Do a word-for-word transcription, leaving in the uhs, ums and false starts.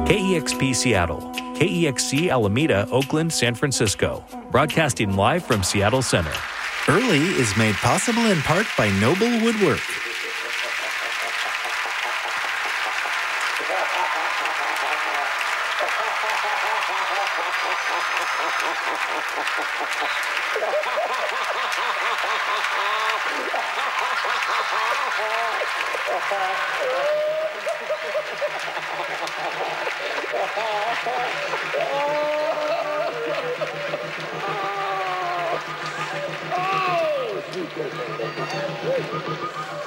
K E X P Seattle, K E X C Alameda, Oakland, San Francisco. Broadcasting live from Seattle Center. Early is made possible in part by Noble Woodwork. Oh!